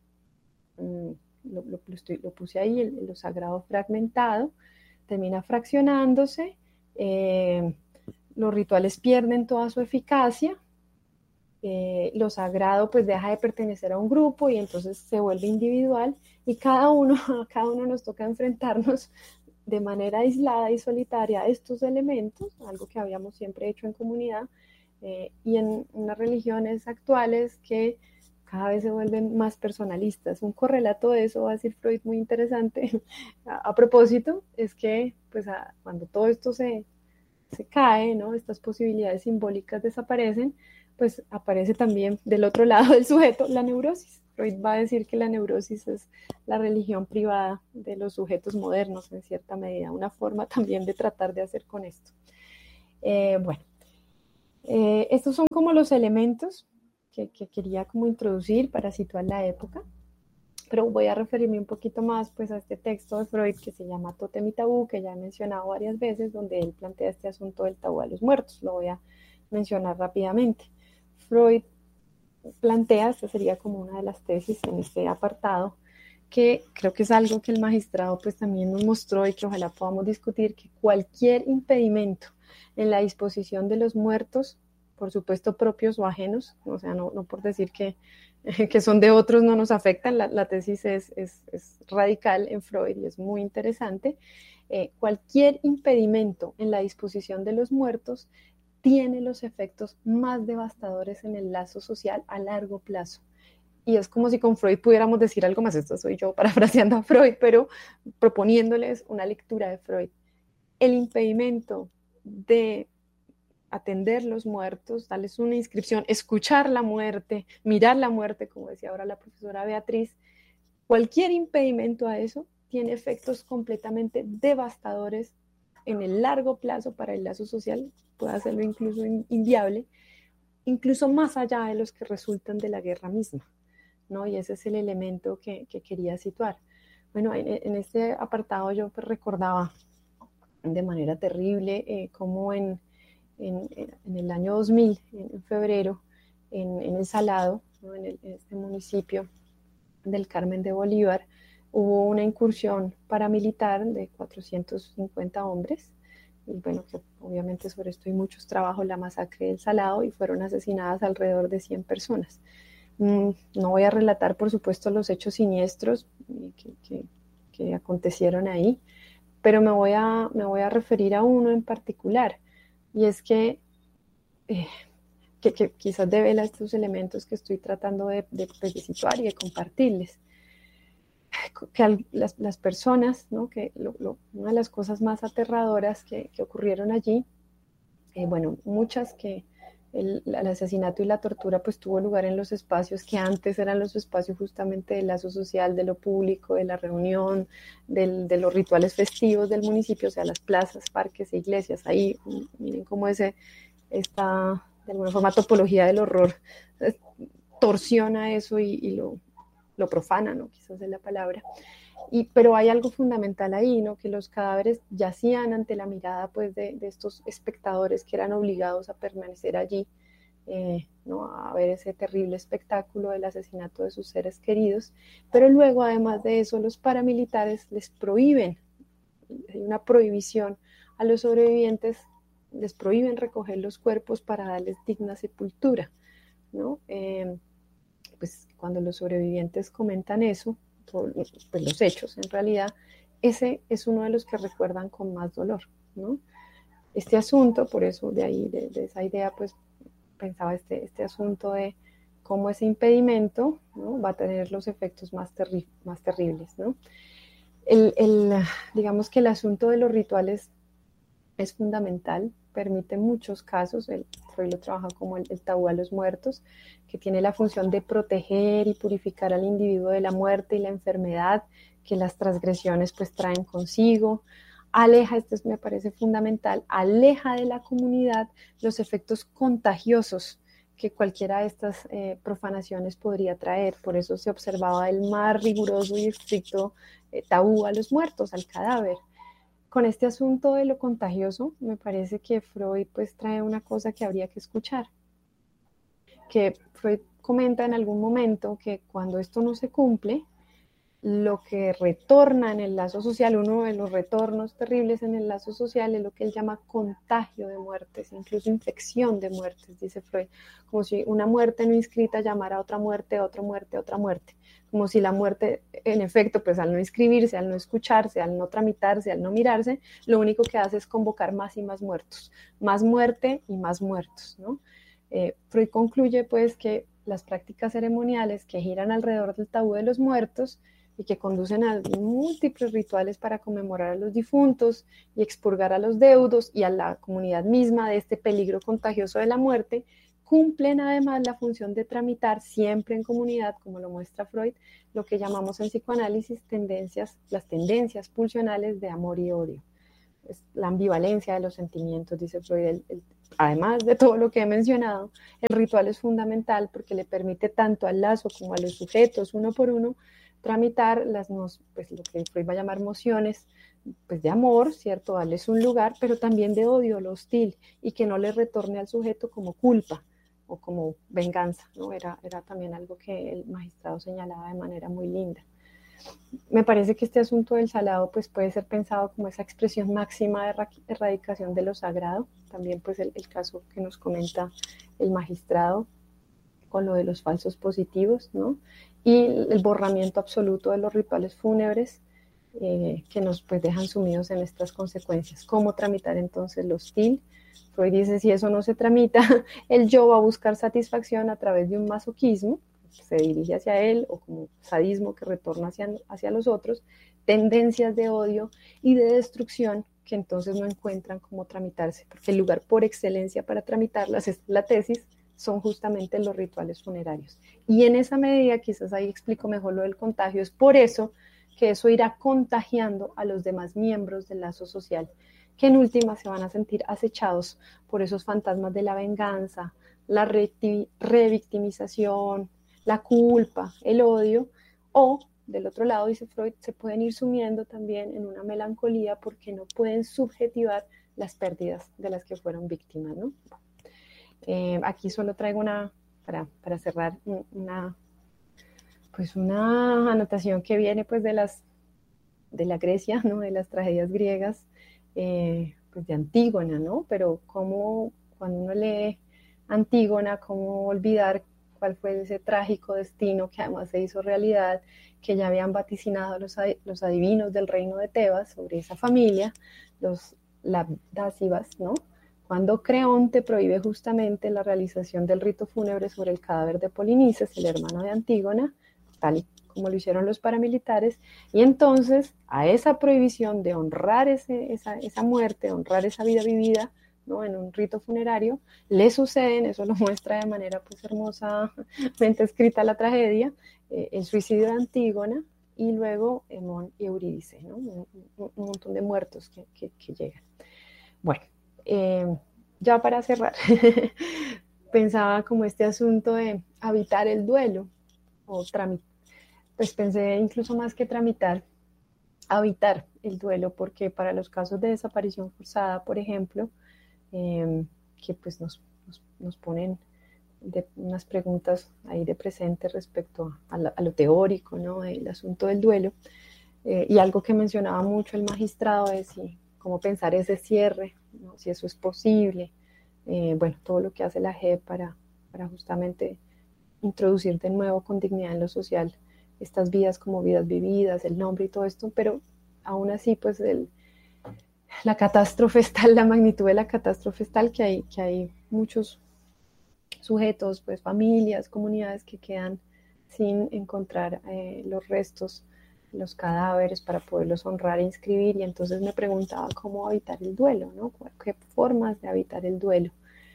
lo puse ahí, lo sagrado fragmentado, termina fraccionándose, los rituales pierden toda su eficacia, lo sagrado pues deja de pertenecer a un grupo y entonces se vuelve individual, y a cada uno nos toca enfrentarnos de manera aislada y solitaria a estos elementos, algo que habíamos siempre hecho en comunidad, y en unas religiones actuales que cada vez se vuelven más personalistas. Un correlato de eso, va a decir Freud, muy interesante, a propósito, es que pues, cuando todo esto se cae, ¿no? Estas posibilidades simbólicas desaparecen, pues aparece también del otro lado del sujeto la neurosis. Freud va a decir que la neurosis es la religión privada de los sujetos modernos, en cierta medida, una forma también de tratar de hacer con esto. Estos son como los elementos que quería como introducir para situar la época, pero voy a referirme un poquito más pues a este texto de Freud que se llama Tótem y Tabú, que ya he mencionado varias veces, donde él plantea este asunto del tabú a los muertos. Lo voy a mencionar rápidamente. Freud plantea, esta sería como una de las tesis en este apartado, que creo que es algo que el magistrado pues también nos mostró y que ojalá podamos discutir, que cualquier impedimento en la disposición de los muertos, por supuesto propios o ajenos, o sea, no por decir que son de otros no nos afectan, la tesis es radical en Freud y es muy interesante. Cualquier impedimento en la disposición de los muertos tiene los efectos más devastadores en el lazo social a largo plazo. Y es como si con Freud pudiéramos decir algo más, esto soy yo parafraseando a Freud, pero proponiéndoles una lectura de Freud. El impedimento de atender los muertos, darles una inscripción, escuchar la muerte, mirar la muerte, como decía ahora la profesora Beatriz, cualquier impedimento a eso tiene efectos completamente devastadores en el largo plazo para el lazo social, puede hacerlo incluso inviable, incluso más allá de los que resultan de la guerra misma, ¿no? Y ese es el elemento que quería situar. Bueno, en este apartado yo pues recordaba de manera terrible cómo en el año 2000, en febrero, en El Salado, ¿no? en este municipio del Carmen de Bolívar, hubo una incursión paramilitar de 450 hombres, y bueno, que obviamente sobre esto hay muchos trabajos, la masacre del Salado, y fueron asesinadas alrededor de 100 personas. No voy a relatar, por supuesto, los hechos siniestros que acontecieron ahí, pero me voy a referir a uno en particular, y es que quizás devela estos elementos que estoy tratando de situar y de compartirles. Que las personas, ¿no? Una de las cosas más aterradoras que ocurrieron allí, muchas que el asesinato y la tortura pues tuvo lugar en los espacios que antes eran los espacios justamente del lazo social, de lo público, de la reunión, de los rituales festivos del municipio, o sea, las plazas, parques e iglesias. Ahí miren cómo esta, de alguna forma, topología del horror torsiona eso y lo profana, ¿no? Quizás es la palabra. Pero hay algo fundamental ahí, ¿no? Que los cadáveres yacían ante la mirada pues, de estos espectadores que eran obligados a permanecer allí, ¿no? A ver ese terrible espectáculo del asesinato de sus seres queridos. Pero luego, además de eso, los paramilitares les prohíben, hay una prohibición a los sobrevivientes, les prohíben recoger los cuerpos para darles digna sepultura, ¿no? Pues cuando los sobrevivientes comentan eso, pues los hechos en realidad, ese es uno de los que recuerdan con más dolor, ¿no? Este asunto, por eso de ahí, de esa idea, pues pensaba este asunto de cómo ese impedimento, ¿no? Va a tener los efectos más terribles, ¿no? Digamos que el asunto de los rituales es fundamental, permite muchos casos, Freud lo trabaja como el tabú a los muertos, que tiene la función de proteger y purificar al individuo de la muerte y la enfermedad que las transgresiones pues traen consigo, aleja, esto me parece fundamental, aleja de la comunidad los efectos contagiosos que cualquiera de estas profanaciones podría traer, por eso se observaba el más riguroso y estricto tabú a los muertos, al cadáver. Con este asunto de lo contagioso, me parece que Freud pues trae una cosa que habría que escuchar, que Freud comenta en algún momento que cuando esto no se cumple, lo que retorna en el lazo social, uno de los retornos terribles en el lazo social es lo que él llama contagio de muertes, incluso infección de muertes, dice Freud, como si una muerte no inscrita llamara a otra muerte, otra muerte, otra muerte, como si la muerte, en efecto, pues al no inscribirse, al no escucharse, al no tramitarse, al no mirarse, lo único que hace es convocar más y más muertos, más muerte y más muertos, ¿no? Freud concluye pues que las prácticas ceremoniales que giran alrededor del tabú de los muertos y que conducen a múltiples rituales para conmemorar a los difuntos y expurgar a los deudos y a la comunidad misma de este peligro contagioso de la muerte, cumplen además la función de tramitar siempre en comunidad, como lo muestra Freud, lo que llamamos en psicoanálisis las tendencias pulsionales de amor y odio. Es la ambivalencia de los sentimientos, dice Freud. Además de todo lo que he mencionado, el ritual es fundamental porque le permite tanto al lazo como a los sujetos, uno por uno, tramitar pues, lo que Freud va a llamar mociones pues, de amor, ¿cierto? Darles un lugar, pero también de odio, lo hostil, y que no le retorne al sujeto como culpa o como venganza, ¿no? Era también algo que el magistrado señalaba de manera muy linda. Me parece que este asunto del salado pues, puede ser pensado como esa expresión máxima de erradicación de lo sagrado, también pues el caso que nos comenta el magistrado con lo de los falsos positivos, ¿no? Y el borramiento absoluto de los rituales fúnebres que nos pues, dejan sumidos en estas consecuencias. ¿Cómo tramitar entonces lo hostil? Freud dice, si eso no se tramita, el yo va a buscar satisfacción a través de un masoquismo, se dirige hacia él, o como sadismo que retorna hacia los otros, tendencias de odio y de destrucción que entonces no encuentran cómo tramitarse, porque el lugar por excelencia para tramitarlas, es la tesis, son justamente los rituales funerarios. Y en esa medida, quizás ahí explico mejor lo del contagio, es por eso que eso irá contagiando a los demás miembros del lazo social, que en última se van a sentir acechados por esos fantasmas de la venganza, la revictimización, la culpa, el odio, o del otro lado, dice Freud, se pueden ir sumiendo también en una melancolía porque no pueden subjetivar las pérdidas de las que fueron víctimas, ¿no? Aquí solo traigo para cerrar, una anotación que viene pues de la Grecia, ¿no? De las tragedias griegas, pues de Antígona, ¿no? Pero como cuando uno lee Antígona, cómo olvidar cuál fue ese trágico destino que además se hizo realidad, que ya habían vaticinado los adivinos del reino de Tebas sobre esa familia, los Labdásivas, ¿no? Cuando Creonte prohíbe justamente la realización del rito fúnebre sobre el cadáver de Polinices, el hermano de Antígona, tal y como lo hicieron los paramilitares, y entonces a esa prohibición de honrar esa muerte, honrar esa vida vivida, ¿no? En un rito funerario, le suceden, eso lo muestra de manera pues hermosamente escrita la tragedia, el suicidio de Antígona y luego Hemón y Eurídice, ¿no? Un montón de muertos que llegan. Bueno, ya para cerrar, pensaba como este asunto de habitar el duelo, o pues pensé incluso más que tramitar, habitar el duelo, porque para los casos de desaparición forzada, por ejemplo, que pues nos ponen unas preguntas ahí de presente respecto a lo teórico, ¿no? El asunto del duelo, y algo que mencionaba mucho el magistrado es cómo pensar ese cierre, ¿no? Si eso es posible, bueno, todo lo que hace la JEP para justamente introducir de nuevo con dignidad en lo social estas vidas como vidas vividas, el nombre y todo esto, pero aún así pues la catástrofe es tal, la magnitud de la catástrofe es tal que hay muchos sujetos, pues familias, comunidades que quedan sin encontrar los restos, los cadáveres para poderlos honrar e inscribir, y entonces me preguntaba cómo habitar el duelo, ¿no? ¿Qué formas de habitar el duelo?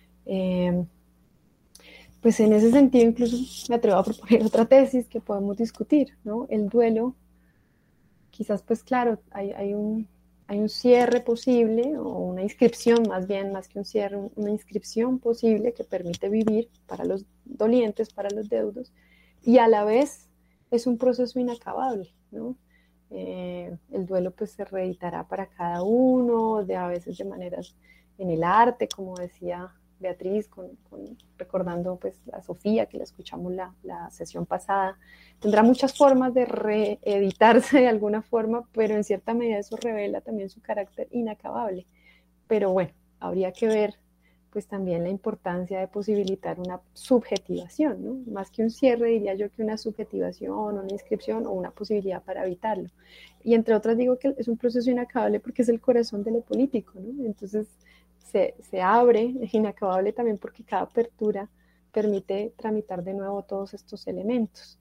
Pues en ese sentido incluso me atrevo a proponer otra tesis que podemos discutir, ¿no? El duelo, quizás pues claro, hay un cierre posible, o una inscripción más bien, más que un cierre, una inscripción posible que permite vivir para los dolientes, para los deudos, y a la vez es un proceso inacabable, ¿no? El duelo pues se reeditará para cada uno, a veces de maneras en el arte, como decía Beatriz, recordando pues a Sofía, que la escuchamos la sesión pasada. Tendrá muchas formas de reeditarse de alguna forma, pero en cierta medida eso revela también su carácter inacabable. Pero bueno, habría que ver pues también la importancia de posibilitar una subjetivación, ¿no? Más que un cierre, diría yo que una subjetivación, una inscripción o una posibilidad para evitarlo. Y entre otras digo que es un proceso inacabable porque es el corazón de lo político, ¿no? Entonces se abre, es inacabable también porque cada apertura permite tramitar de nuevo todos estos elementos.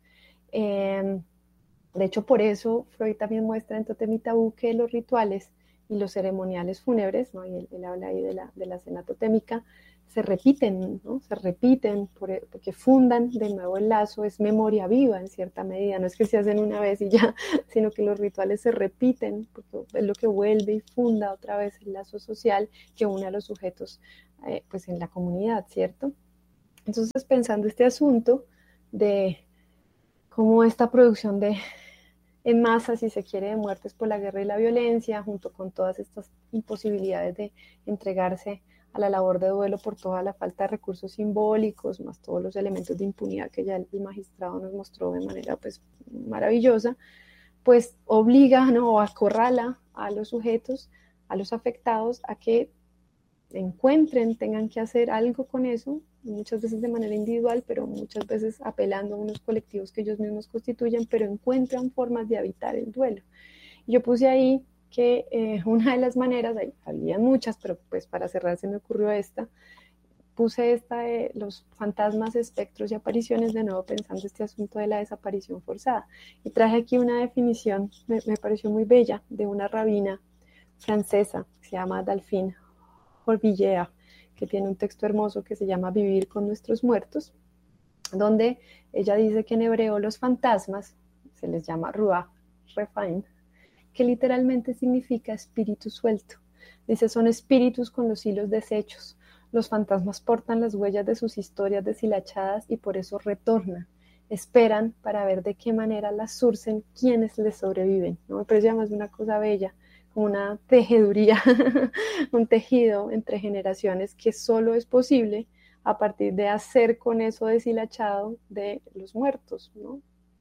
De hecho, por eso Freud también muestra en Tótem y Tabú que los rituales y los ceremoniales fúnebres, ¿no? Y él habla ahí de la cena totémica, se repiten, ¿no? Se repiten porque fundan de nuevo el lazo, es memoria viva en cierta medida, no es que se hacen una vez y ya, sino que los rituales se repiten porque es lo que vuelve y funda otra vez el lazo social que une a los sujetos pues en la comunidad, ¿cierto? Entonces, pensando este asunto de cómo esta producción en masa, si se quiere, de muertes por la guerra y la violencia, junto con todas estas imposibilidades de entregarse a la labor de duelo por toda la falta de recursos simbólicos, más todos los elementos de impunidad que ya el magistrado nos mostró de manera pues maravillosa, pues obliga, ¿no? O acorrala a los sujetos, a los afectados, a que encuentren, tengan que hacer algo con eso, muchas veces de manera individual, pero muchas veces apelando a unos colectivos que ellos mismos constituyen, pero encuentran formas de habitar el duelo. Yo puse ahí que una de las maneras, había muchas, pero pues para cerrar se me ocurrió esta, puse esta de los fantasmas, espectros y apariciones, de nuevo pensando este asunto de la desaparición forzada. Y traje aquí una definición, me pareció muy bella, de una rabina francesa, que se llama Delphine Horvillea, que tiene un texto hermoso que se llama Vivir con nuestros muertos, donde ella dice que en hebreo los fantasmas se les llama ruach refaim, que literalmente significa espíritu suelto. Dice, son espíritus con los hilos deshechos. Los fantasmas portan las huellas de sus historias deshilachadas y por eso retornan. Esperan para ver de qué manera las surcen quienes les sobreviven, ¿no? Me parece además una cosa bella, como una tejeduría, un tejido entre generaciones que solo es posible a partir de hacer con eso deshilachado de los muertos, ¿no?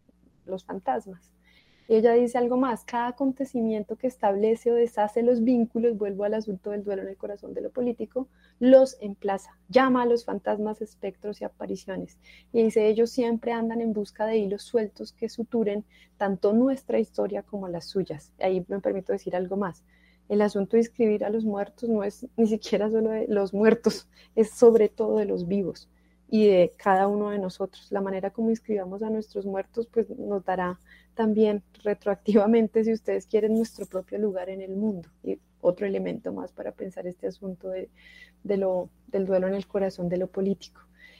Los fantasmas. Y ella dice algo más, cada acontecimiento que establece o deshace los vínculos, vuelvo al asunto del duelo en el corazón de lo político, los emplaza, llama a los fantasmas, espectros y apariciones. Y dice, ellos siempre andan en busca de hilos sueltos que suturen tanto nuestra historia como las suyas. Ahí me permito decir algo más. El asunto de inscribir a los muertos no es ni siquiera solo de los muertos, es sobre todo de los vivos y de cada uno de nosotros. La manera como inscribamos a nuestros muertos pues nos dará también retroactivamente, si ustedes quieren, nuestro propio lugar en el mundo. Y otro elemento más para pensar este asunto del duelo en el corazón de lo político.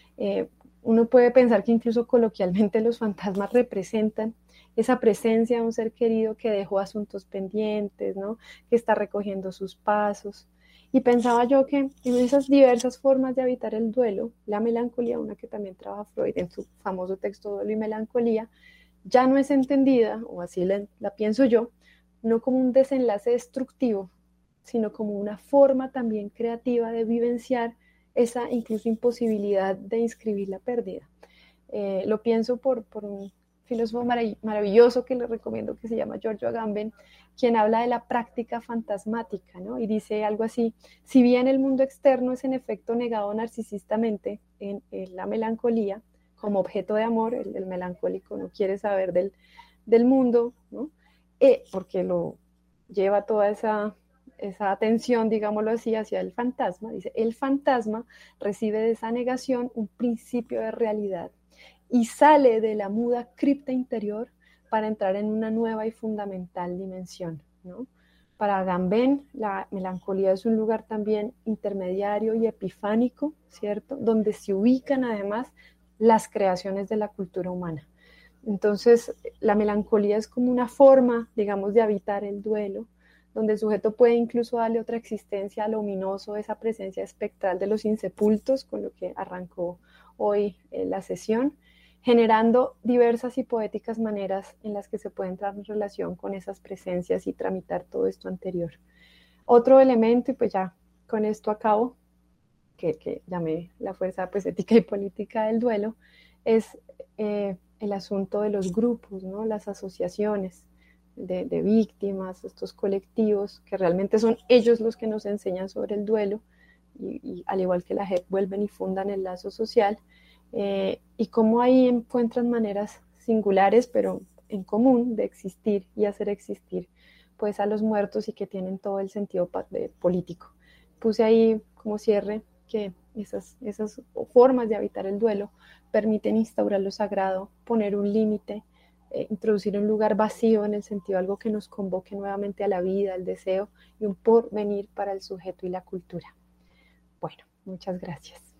Uno puede pensar que incluso coloquialmente los fantasmas representan esa presencia de un ser querido que dejó asuntos pendientes, ¿no? Que está recogiendo sus pasos. Y pensaba yo que en esas diversas formas de habitar el duelo, la melancolía, una que también trabaja Freud en su famoso texto Duelo y Melancolía, ya no es entendida, o así la pienso yo, no como un desenlace destructivo, sino como una forma también creativa de vivenciar esa incluso imposibilidad de inscribir la pérdida. Lo pienso por un filósofo maravilloso que le recomiendo, que se llama Giorgio Agamben, quien habla de la práctica fantasmática, ¿no? Y dice algo así, si bien el mundo externo es en efecto negado narcisistamente en la melancolía, como objeto de amor, el melancólico no quiere saber del mundo, ¿no? Porque lo lleva toda esa atención, digámoslo así, hacia el fantasma. Dice, el fantasma recibe de esa negación un principio de realidad y sale de la muda cripta interior para entrar en una nueva y fundamental dimensión, ¿no? Para Agamben, la melancolía es un lugar también intermediario y epifánico, ¿cierto? Donde se ubican además las creaciones de la cultura humana. Entonces, la melancolía es como una forma, digamos, de habitar el duelo, donde el sujeto puede incluso darle otra existencia al ominoso, esa presencia espectral de los insepultos, con lo que arrancó hoy la sesión, generando diversas y poéticas maneras en las que se puede entrar en relación con esas presencias y tramitar todo esto anterior. Otro elemento, y pues ya con esto acabo, que llamé la fuerza pues, ética y política del duelo, es el asunto de los grupos, ¿no? Las asociaciones de víctimas, estos colectivos, que realmente son ellos los que nos enseñan sobre el duelo, y al igual que la JEP vuelven y fundan el lazo social, y cómo ahí encuentran maneras singulares, pero en común, de existir y hacer existir pues, a los muertos y que tienen todo el sentido político. Puse ahí como cierre, que esas formas de habitar el duelo permiten instaurar lo sagrado, poner un límite, introducir un lugar vacío en el sentido de algo que nos convoque nuevamente a la vida, al deseo y un porvenir para el sujeto y la cultura. Bueno, muchas gracias.